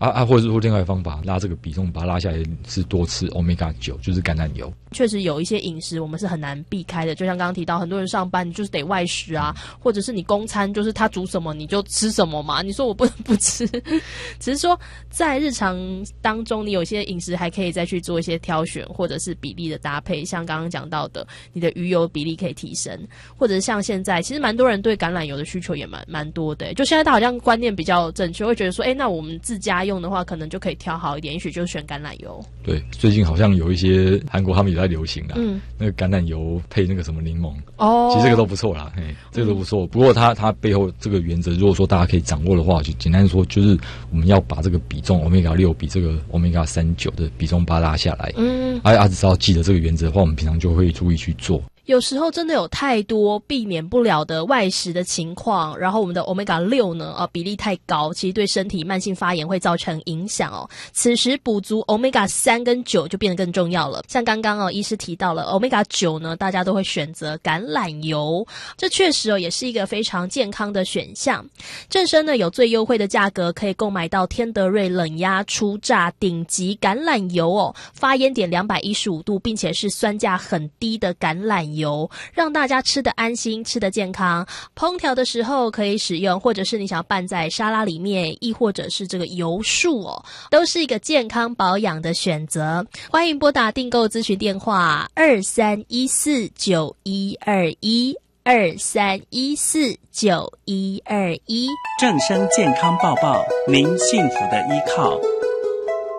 或者说另外一个方法，拉这个比重把它拉下来是多吃 Omega 9，就是橄榄油。 确实有一些饮食我们是很难避开的，就像刚刚提到，很多人上班你就是得外食啊，或者是你公餐就是他煮什么你就吃什么嘛，你说我不能不吃。只是说在日常当中，你有些饮食还可以再去做一些挑选，或者是比例的搭配，像刚刚讲到的，你的鱼油比例可以提升，或者是像现在其实蛮多人对橄榄油的需求也蛮多的，就现在他好像观念比较正确，会觉得说那我们自家用的话可能就可以挑好一点，也许就选橄榄油。 对，最近好像有一些韩国他们也在流行啦，那个橄榄油配那个什么柠檬，其实这个都不错啦，这个都不错。不过它背后这个原则，如果说大家可以掌握的话，就简单说就是我们要把这个比重 Omega 6比这个 Omega 39的比重把它拉下来。只要记得这个原则的话，我们平常就会注意去做。 有时候真的有太多避免不了的外食的情况，然后我们的 Omega 6呢比例太高，其实对身体慢性发炎会造成影响哦。此时补足 Omega 3跟9就变得更重要了。像刚刚医师提到了 Omega 9呢，大家都会选择橄榄油，这确实也是一个非常健康的选项。正生呢有最优惠的价格可以购买到天德瑞冷压初榨顶级橄榄油发烟点215度，并且是酸价很低的橄榄油，让大家吃得安心，吃得健康。烹调的时候可以使用，或者是你想要拌在沙拉里面，亦或者是这个油树都是一个健康保养的选择。欢迎拨打订购咨询电话2314912123149121。 正声健康报报，您幸福的依靠。